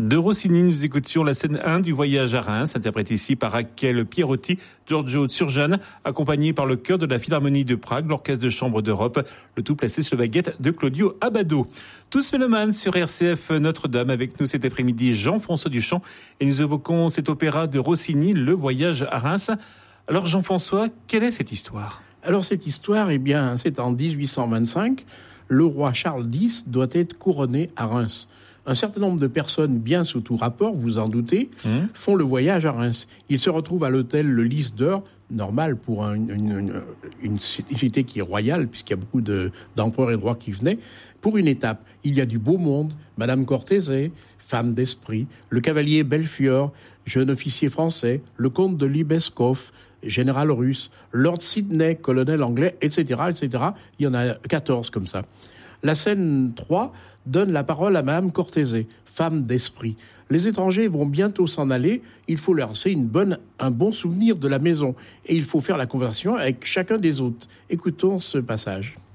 De Rossini, nous écoutions la scène 1 du voyage à Reims, interprétée ici par Raquel Pierotti, Giorgio Turjan, accompagné par le chœur de la Philharmonie de Prague, l'Orchestre de Chambre d'Europe, le tout placé sur la baguette de Claudio Abbado. Tous mélomanes sur RCF Notre-Dame, avec nous cet après-midi Jean-François Duchamp, et nous évoquons cet opéra de Rossini, Le voyage à Reims. Alors Jean-François, quelle est cette histoire ? Alors cette histoire, c'est en 1825, le roi Charles X doit être couronné à Reims. Un certain nombre de personnes, bien sous tout rapport, vous en doutez, font le voyage à Reims. Ils se retrouvent à l'hôtel Le Lys d'Or, normal pour une cité qui est royale, puisqu'il y a beaucoup d'empereurs et de rois qui venaient, pour une étape. Il y a du beau monde, Madame Cortézé, femme d'esprit, le cavalier Belfiore, jeune officier français, le comte de Libeskov, général russe, Lord Sidney, colonel anglais, etc., etc. Il y en a 14 comme ça. La scène 3 donne la parole à Madame Cortézé, femme d'esprit. Les étrangers vont bientôt s'en aller, il faut leur laisser un bon souvenir de la maison et il faut faire la conversation avec chacun des hôtes. Écoutons ce passage.